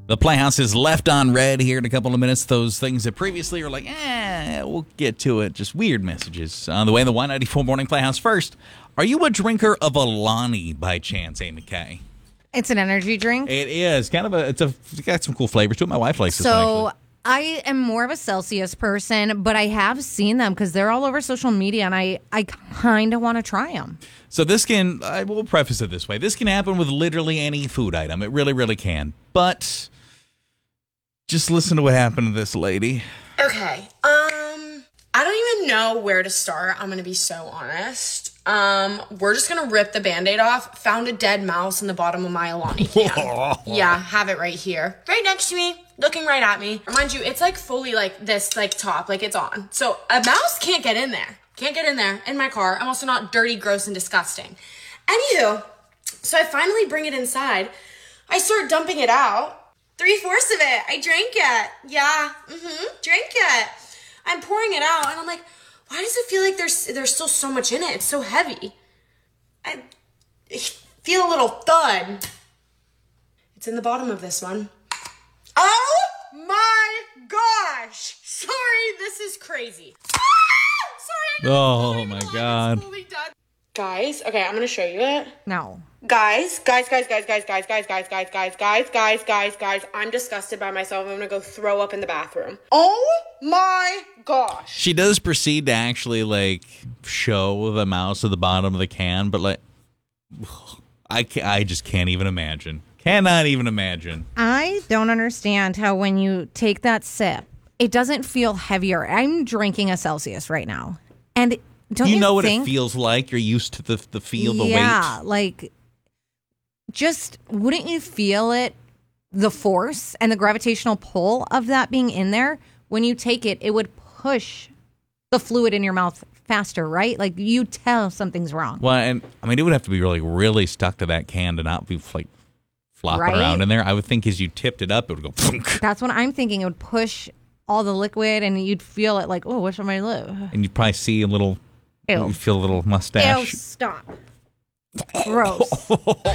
The Playhouse is left on red here in a couple of minutes. Those things that previously are like, we'll get to it. Just weird messages. On the way, the Y94 Morning Playhouse first. Are you a drinker of Alani by chance, Amy Kay? It's an energy drink. It is. It's got some cool flavors to it. My wife likes this one, So actually. I am more of a Celsius person, but I have seen them because they're all over social media, and I kind of want to try them. So I will preface it this way. This can happen with literally any food item. It really, really can. But just listen to what happened to this lady. Okay. I don't even know where to start. I'm going to be so honest. We're just going to rip the Band-Aid off. Found a dead mouse in the bottom of my Alani can. Yeah, have it right here. Right next to me. Looking right at me. Mind you, it's like fully like this, like top, like it's on. So a mouse can't get in there. Can't get in there in my car. I'm also not dirty, gross, and disgusting. Anywho, so I finally bring it inside. I start dumping it out. 3/4 of it. I drank it. Yeah. Drank it. I'm pouring it out, and I'm like, why does it feel like there's still so much in it? It's so heavy. I feel a little thud. It's in the bottom of this one. Oh my gosh! Sorry, this is crazy. Sorry. Oh my God. Guys, okay, I'm gonna show you it. No. Guys, I'm disgusted by myself. I'm gonna go throw up in the bathroom. Oh my gosh. She does proceed to actually show the mouse at the bottom of the can, but I just can't even imagine. Cannot even imagine. I don't understand how when you take that sip, it doesn't feel heavier. I'm drinking a Celsius right now. And don't you know what think, it feels like? You're used to the feel, the weight. Yeah, just wouldn't you feel it, the force and the gravitational pull of that being in there? When you take it, it would push the fluid in your mouth faster, right? Like you tell something's wrong. Well, and I mean, it would have to be really stuck to that can to not be flopping around in there. I would think as you tipped it up, it would go. Punk. That's what I'm thinking. It would push all the liquid, and you'd feel it like, oh, what's on my lip? And you'd probably see a little. Ew. You feel a little mustache. Ew, stop. Gross.